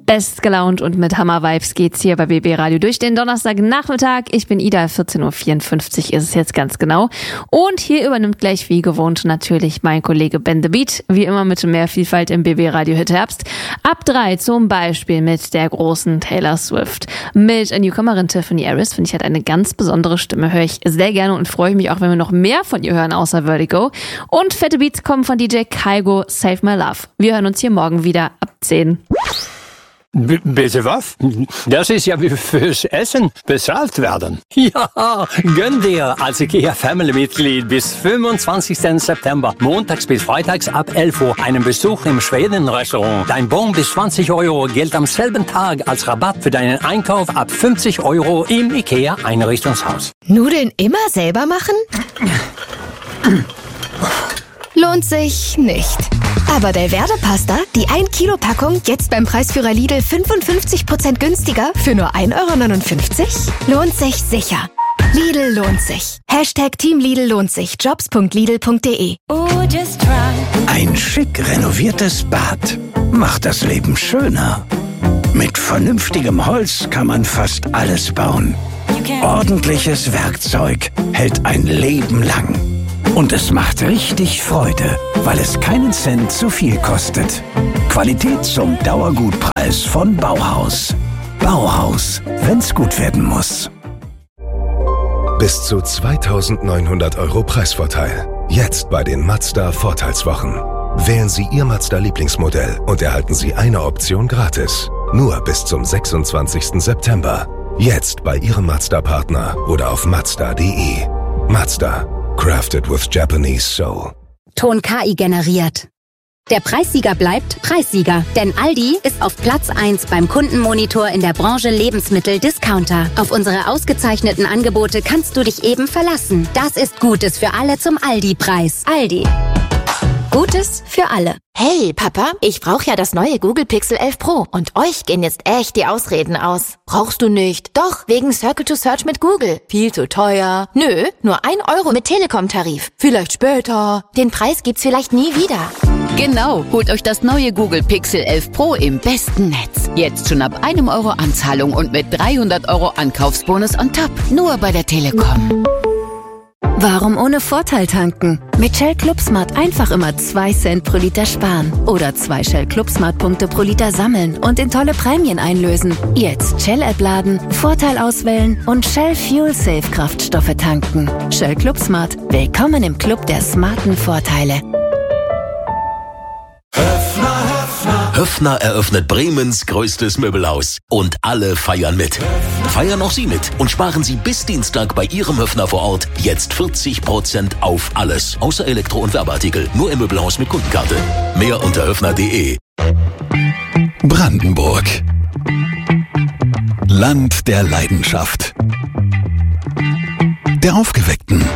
Bestgelaunt und mit Hammer-Vibes geht's hier bei BB Radio durch den Donnerstagnachmittag. Ich bin Ida, 14.54 Uhr ist es jetzt ganz genau. Und hier übernimmt gleich wie gewohnt natürlich mein Kollege Ben the Beat. Wie immer mit mehr Vielfalt im BB Radio Hit Herbst. Ab 3 zum Beispiel mit der großen Taylor Swift. Mit der Newcomerin Tiffany Harris, finde ich, hat eine ganz besondere Stimme. Höre ich sehr gerne und freue mich auch, wenn wir noch mehr von ihr hören, außer Vertigo. Und fette Beats kommen von DJ Kygo, Save My Love. Wir hören uns hier morgen wieder ab 10. Bitte was? Das ist ja wie fürs Essen bezahlt werden. Ja, gönn dir als IKEA-Family-Mitglied bis 25. September, montags bis freitags ab 11 Uhr, einen Besuch im Schweden-Restaurant. Dein Bon bis 20 € gilt am selben Tag als Rabatt für deinen Einkauf ab 50 € im IKEA-Einrichtungshaus. Nudeln immer selber machen? Lohnt sich nicht. Aber Belverde-Pasta, die 1 Kilo Packung, jetzt beim Preisführer Lidl 55% günstiger für nur 1,59 €? Lohnt sich sicher. Lidl lohnt sich. Hashtag Team Lidl lohnt sich. Jobs.lidl.de. Ein schick renoviertes Bad macht das Leben schöner. Mit vernünftigem Holz kann man fast alles bauen. Ordentliches Werkzeug hält ein Leben lang. Und es macht richtig Freude, weil es keinen Cent zu viel kostet. Qualität zum Dauergutpreis von Bauhaus. Bauhaus, wenn's gut werden muss. Bis zu 2.900 € Preisvorteil. Jetzt bei den Mazda Vorteilswochen. Wählen Sie Ihr Mazda-Lieblingsmodell und erhalten Sie eine Option gratis. Nur bis zum 26. September. Jetzt bei Ihrem Mazda-Partner oder auf Mazda.de. Mazda. Crafted with Japanese soul. Ton KI generiert. Der Preissieger bleibt Preissieger, denn Aldi ist auf Platz 1 beim Kundenmonitor in der Branche Lebensmittel-Discounter. Auf unsere ausgezeichneten Angebote kannst du dich eben verlassen. Das ist Gutes für alle zum Aldi-Preis. Aldi. Gutes für alle. Hey, Papa, ich brauche ja das neue Google Pixel 11 Pro und euch gehen jetzt echt die Ausreden aus. Brauchst du nicht? Doch, wegen Circle to Search mit Google. Viel zu teuer. Nö, nur 1 € mit Telekom-Tarif. Vielleicht später. Den Preis gibt's vielleicht nie wieder. Genau, holt euch das neue Google Pixel 11 Pro im besten Netz. Jetzt schon ab 1 € Anzahlung und mit 300 € Ankaufsbonus on top. Nur bei der Telekom. Warum ohne Vorteil tanken? Mit Shell Club Smart einfach immer 2 Cent pro Liter sparen. Oder 2 Shell Club Smart Punkte pro Liter sammeln und in tolle Prämien einlösen. Jetzt Shell-App laden, Vorteil auswählen und Shell Fuel Safe Kraftstoffe tanken. Shell Club Smart. Willkommen im Club der smarten Vorteile. Höffner eröffnet Bremens größtes Möbelhaus. Und alle feiern mit. Feiern auch Sie mit und sparen Sie bis Dienstag bei Ihrem Höffner vor Ort jetzt 40% auf alles. Außer Elektro- und Werbeartikel. Nur im Möbelhaus mit Kundenkarte. Mehr unter höffner.de. Brandenburg. Land der Leidenschaft. Der Aufgeweckten.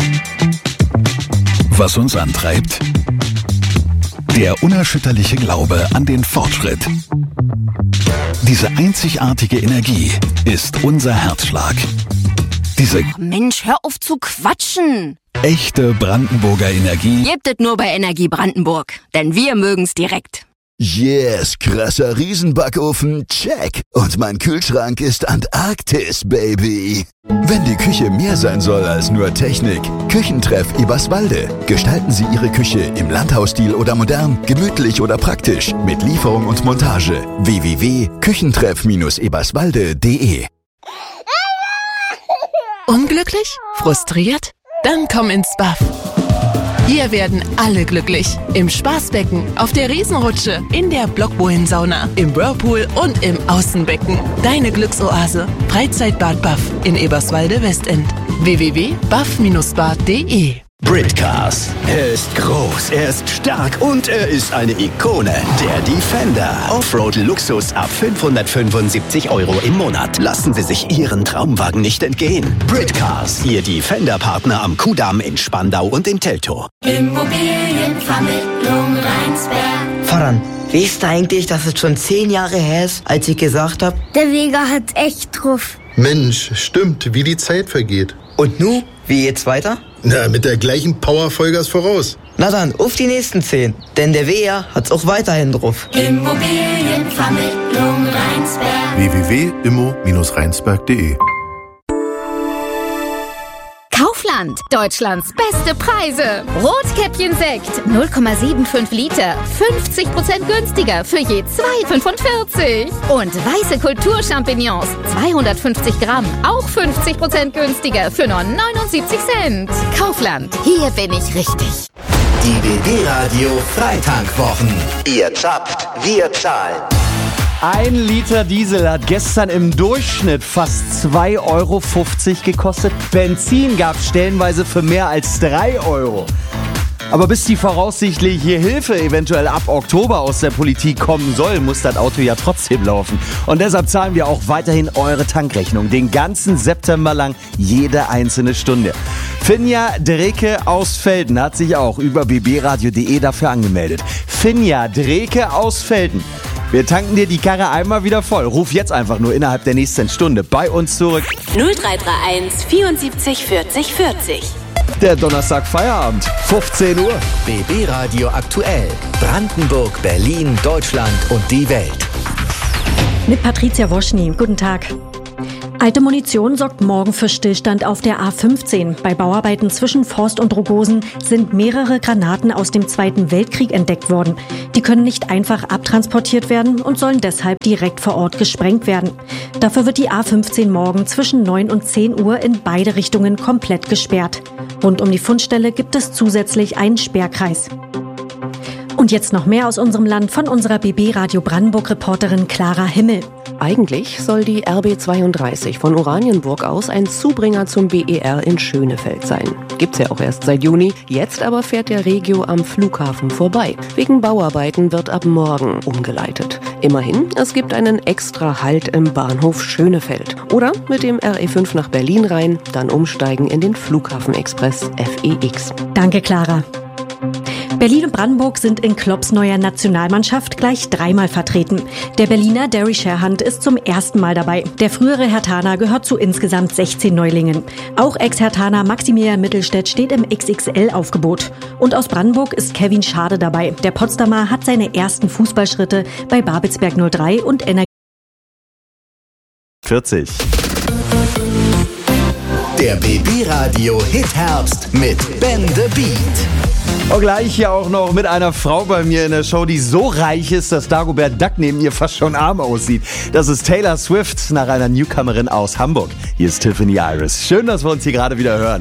Was uns antreibt? Der unerschütterliche Glaube an den Fortschritt. Diese einzigartige Energie ist unser Herzschlag. Diese Mensch, hör auf zu quatschen. echte Brandenburger Energie Gibt es nur bei Energie Brandenburg, denn wir mögen's direkt. Yes, krasser Riesenbackofen, check. Und mein Kühlschrank ist Antarktis, Baby. Wenn die Küche mehr sein soll als nur Technik, Küchentreff Eberswalde. Gestalten Sie Ihre Küche im Landhausstil oder modern, gemütlich oder praktisch, mit Lieferung und Montage. www.küchentreff-eberswalde.de. Unglücklich? Frustriert? Dann komm ins Buff. Hier werden alle glücklich. Im Spaßbecken, auf der Riesenrutsche, in der Blockbohlen-Sauna, im Whirlpool und im Außenbecken. Deine Glücksoase. Freizeitbad Buff in Eberswalde-Westend. www.buff-bad.de. Britcars. Er ist groß, er ist stark und er ist eine Ikone. Der Defender. Offroad-Luxus ab 575 € im Monat. Lassen Sie sich Ihren Traumwagen nicht entgehen. Britcars. Ihr Defender-Partner am Kudamm in Spandau und in Teltow. Immobilienvermittlung Rheinsberg. Faran, weißt du eigentlich, dass es schon 10 Jahre her ist, als ich gesagt habe? Der Weger hat echt drauf. Mensch, stimmt, wie die Zeit vergeht. Und nu, wie geht's weiter? Na, mit der gleichen Power Vollgas voraus. Na dann, auf die nächsten 10. Denn der WR hat's auch weiterhin drauf. Immobilienvermittlung Rheinsberg. www.immo-rheinsberg.de. Kaufland, Deutschlands beste Preise. Rotkäppchen-Sekt, 0,75 Liter, 50% günstiger für je 2,45. Und weiße Kulturchampignons, 250 Gramm, auch 50% günstiger für nur 79 Cent. Kaufland, hier bin ich richtig. Die BB Radio Freitankwwochen. Ihr zappt, wir zahlen. 1 Liter Diesel hat gestern im Durchschnitt fast 2,50 Euro gekostet. Benzin gab es stellenweise für mehr als 3 Euro. Aber bis die voraussichtliche Hilfe eventuell ab Oktober aus der Politik kommen soll, muss das Auto ja trotzdem laufen. Und deshalb zahlen wir auch weiterhin eure Tankrechnung. Den ganzen September lang, jede einzelne Stunde. Finja Dreke aus Velden hat sich auch über bbradio.de dafür angemeldet. Finja Dreke aus Velden. Wir tanken dir die Karre einmal wieder voll. Ruf jetzt einfach nur innerhalb der nächsten Stunde bei uns zurück. 0331 74 40 40. Der Donnerstag Feierabend, 15 Uhr. BB Radio aktuell. Brandenburg, Berlin, Deutschland und die Welt. Mit Patricia Woschny. Guten Tag. Alte Munition sorgt morgen für Stillstand auf der A15. Bei Bauarbeiten zwischen Forst und Rogosen sind mehrere Granaten aus dem Zweiten Weltkrieg entdeckt worden. Die können nicht einfach abtransportiert werden und sollen deshalb direkt vor Ort gesprengt werden. Dafür wird die A15 morgen zwischen 9 und 10 Uhr in beide Richtungen komplett gesperrt. Rund um die Fundstelle gibt es zusätzlich einen Sperrkreis. Und jetzt noch mehr aus unserem Land von unserer BB Radio Brandenburg-Reporterin Clara Himmel. Eigentlich soll die RB 32 von Oranienburg aus ein Zubringer zum BER in Schönefeld sein. Gibt's ja auch erst seit Juni. Jetzt aber fährt der Regio am Flughafen vorbei. Wegen Bauarbeiten wird ab morgen umgeleitet. Immerhin, es gibt einen extra Halt im Bahnhof Schönefeld. Oder mit dem RE5 nach Berlin rein, dann umsteigen in den Flughafenexpress FEX. Danke, Clara. Berlin und Brandenburg sind in Klopps neuer Nationalmannschaft gleich 3-mal vertreten. Der Berliner Derry Sherhunt ist zum ersten Mal dabei. Der frühere Herthaner gehört zu insgesamt 16 Neulingen. Auch Ex-Herthaner Maximilian Mittelstädt steht im XXL-Aufgebot. Und aus Brandenburg ist Kevin Schade dabei. Der Potsdamer hat seine ersten Fußballschritte bei Babelsberg 03 und Energie 40. Der BB Radio Hit Herbst mit Ben the Beat. Und gleich hier auch noch mit einer Frau bei mir in der Show, die so reich ist, dass Dagobert Duck neben ihr fast schon arm aussieht. Das ist Taylor Swift nach einer Newcomerin aus Hamburg. Hier ist Tiffany Iris. Schön, dass wir uns hier gerade wieder hören.